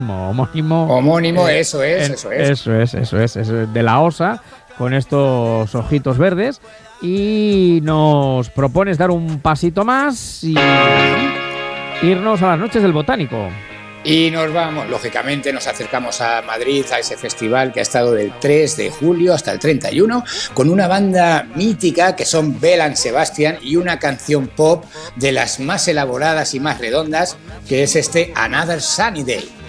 Homónimo, eso es, eso es. Eso es, de la OSA, con estos ojitos verdes. Y nos propones dar un pasito más y irnos a las noches del Botánico. Y nos vamos, lógicamente, nos acercamos a Madrid, a ese festival que ha estado del 3 de julio hasta el 31, con una banda mítica que son Belle Sebastian y una canción pop de las más elaboradas y más redondas, que es este Another Sunny Day.